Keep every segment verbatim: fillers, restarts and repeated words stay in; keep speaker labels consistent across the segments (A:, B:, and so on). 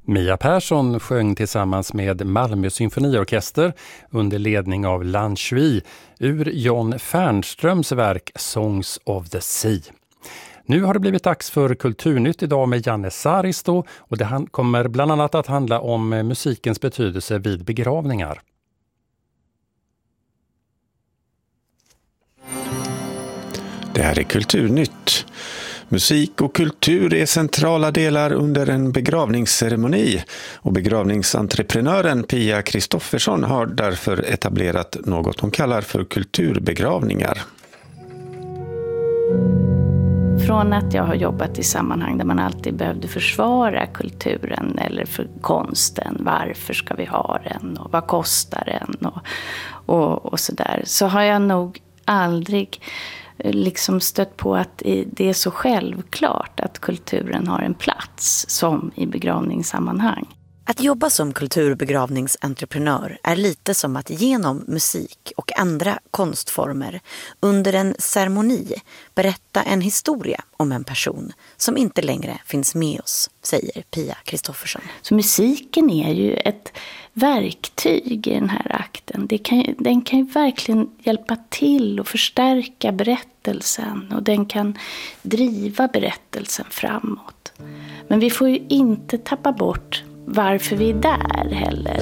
A: Mia Persson sjöng tillsammans med Malmö symfoniorkester under ledning av Lan Shui ur John Fernströms verk Songs of the Sea. Nu har det blivit dags för Kulturnytt idag med Janne Saristo och det kommer bland annat att handla om musikens betydelse vid begravningar.
B: Det här är Kulturnytt. Musik och kultur är centrala delar under en begravningsceremoni och begravningsentreprenören Pia Kristoffersson har därför etablerat något hon kallar för kulturbegravningar.
C: Från att jag har jobbat i sammanhang där man alltid behövde försvara kulturen eller för konsten, varför ska vi ha den och vad kostar den och, och, och sådär, så har jag nog aldrig liksom stött på att det är så självklart att kulturen har en plats som i begravningssammanhang.
D: Att jobba som kulturbegravningsentreprenör är lite som att genom musik och andra konstformer under en ceremoni berätta en historia om en person som inte längre finns med oss, säger Pia Kristoffersson.
C: Så musiken är ju ett verktyg i den här akten. Det kan, den kan ju verkligen hjälpa till och förstärka berättelsen och den kan driva berättelsen framåt. Men vi får ju inte tappa bort varför vi är där heller.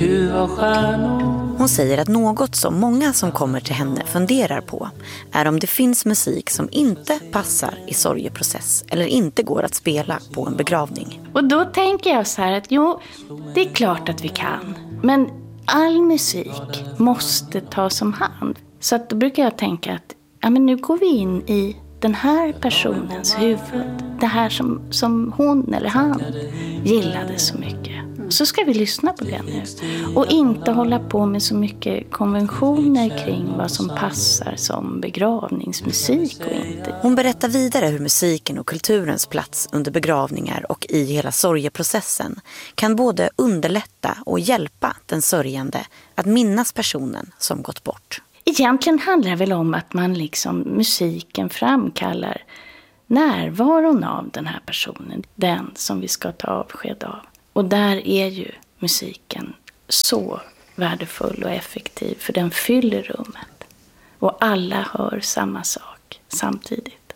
D: Hon säger att något som många som kommer till henne funderar på är om det finns musik som inte passar i sorgeprocess eller inte går att spela på en begravning.
C: Och då tänker jag så här att jo, det är klart att vi kan. Men all musik måste tas om hand. Så att då brukar jag tänka att ja, men nu går vi in i den här personens huvud. Det här som, som hon eller han gillade så mycket. Så ska vi lyssna på det nu. Och inte hålla på med så mycket konventioner kring vad som passar som begravningsmusik och inte.
D: Hon berättar vidare hur musiken och kulturens plats under begravningar och i hela sorgeprocessen kan både underlätta och hjälpa den sörjande att minnas personen som gått bort.
C: Egentligen handlar det väl om att man liksom musiken framkallar närvaron av den här personen. Den som vi ska ta avsked av. Och där är ju musiken så värdefull och effektiv för den fyller rummet. Och alla hör samma sak samtidigt.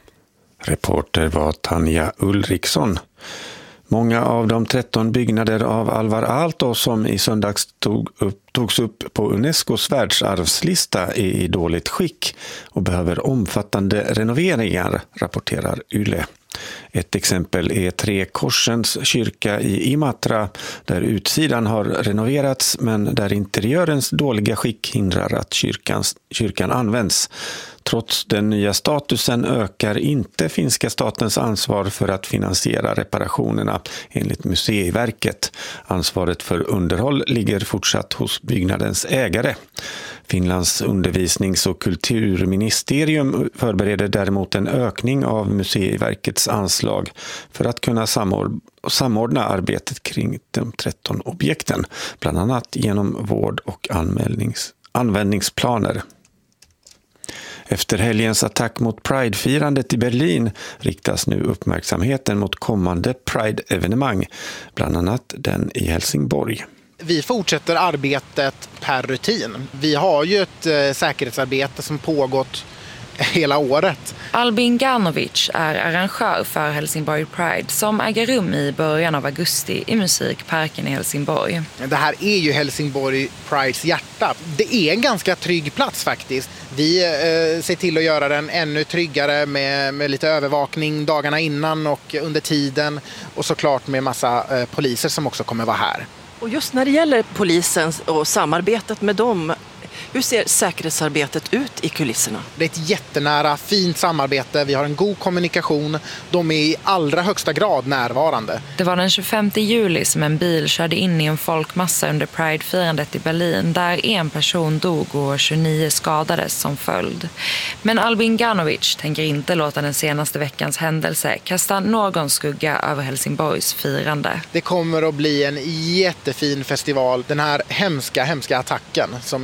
B: Reporter var Tanja Ulriksson. Många av de tretton byggnader av Alvar Aalto som i söndags tog upp, togs upp på Unescos världsarvslista är i dåligt skick och behöver omfattande renoveringar, rapporterar Yle. Ett exempel är Tre Korsens kyrka i Imatra där utsidan har renoverats men där interiörens dåliga skick hindrar att kyrkan, kyrkan används. Trots den nya statusen ökar inte finska statens ansvar för att finansiera reparationerna enligt Museiverket. Ansvaret för underhåll ligger fortsatt hos byggnadens ägare. Finlands undervisnings- och kulturministerium förbereder däremot en ökning av Museiverkets anslag för att kunna samordna arbetet kring de tretton objekten, bland annat genom vård- och anmälnings- användningsplaner. Efter helgens attack mot Pride-firandet i Berlin riktas nu uppmärksamheten mot kommande Pride-evenemang, bland annat den i Helsingborg.
E: Vi fortsätter arbetet per rutin. Vi har ju ett eh, säkerhetsarbete som pågått hela året.
F: Albin Ganovic är arrangör för Helsingborg Pride som äger rum i början av augusti i Musikparken i Helsingborg.
E: Det här är ju Helsingborg Prides hjärta. Det är en ganska trygg plats faktiskt. Vi eh, ser till att göra den ännu tryggare med, med lite övervakning dagarna innan och under tiden. Och såklart med massa eh, poliser som också kommer vara här.
G: Och just när det gäller polisen och samarbetet med dem, hur ser säkerhetsarbetet ut i kulisserna?
E: Det är ett jättenära, fint samarbete. Vi har en god kommunikation. De är i allra högsta grad närvarande.
F: Det var den tjugofemte juli som en bil körde in i en folkmassa under Pride-firandet i Berlin där en person dog och tjugonio skadades som följd. Men Albin Ganovic tänker inte låta den senaste veckans händelse kasta någon skugga över Helsingborgs firande.
E: Det kommer att bli en jättefin festival. Den här hemska, hemska attacken som hände i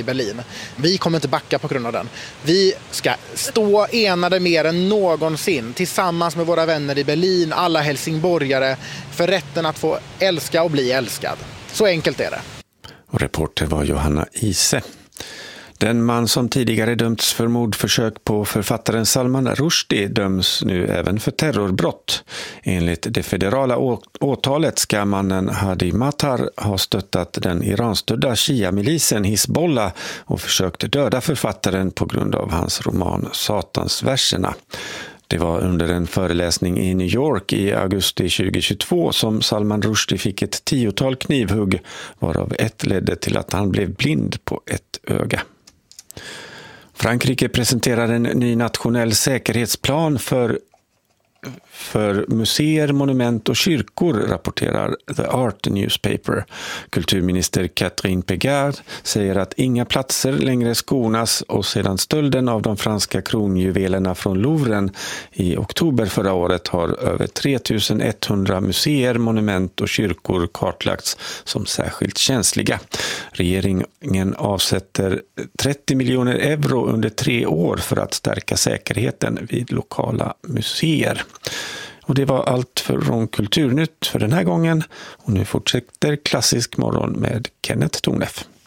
E: Berlin. Vi kommer inte backa på grund av den. Vi ska stå enade mer än någonsin tillsammans med våra vänner i Berlin, alla helsingborgare, för rätten att få älska och bli älskad. Så enkelt är det.
B: Och reporter var Johanna Ise. Den man som tidigare dömts för mordförsök på författaren Salman Rushdie döms nu även för terrorbrott. Enligt det federala åtalet ska mannen Hadi Matar ha stöttat den iranstödda Shia-milisen Hizbollah och försökt döda författaren på grund av hans roman Satansverserna. Det var under en föreläsning i New York i augusti tjugohundratjugotvå som Salman Rushdie fick ett tiotal knivhugg, varav ett ledde till att han blev blind på ett öga. Frankrike presenterar en ny nationell säkerhetsplan för för museer, monument och kyrkor, rapporterar The Art Newspaper. Kulturminister Catherine Pégard säger att inga platser längre skonas, och sedan stölden av de franska kronjuvelerna från Louvren i oktober förra året har över tre tusen etthundra museer, monument och kyrkor kartlagts som särskilt känsliga. Regeringen avsätter trettio miljoner euro under tre år för att stärka säkerheten vid lokala museer. Och det var allt från Kulturnytt för den här gången, och nu fortsätter Klassisk morgon med Kenneth Tornef.